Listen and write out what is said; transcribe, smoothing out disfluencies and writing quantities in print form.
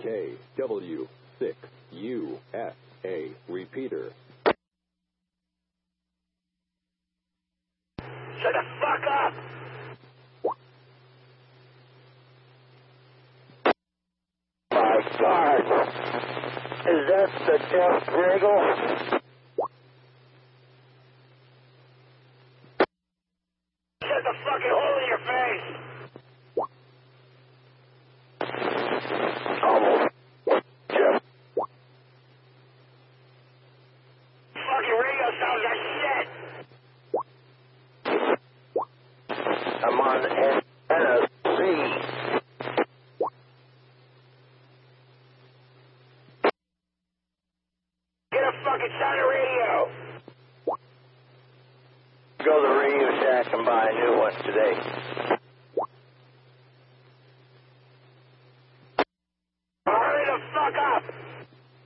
KW6USA. Repeater. Shut the fuck up! My God! Is that the Jeff Griggle? Shut the fucking hole in your face! Almost. Jeff. Fucking radio sounds like shit! I'm on NSC. Get a fucking sound of radio! Go to the Radio Shack and buy a new one today. Hurry the fuck up!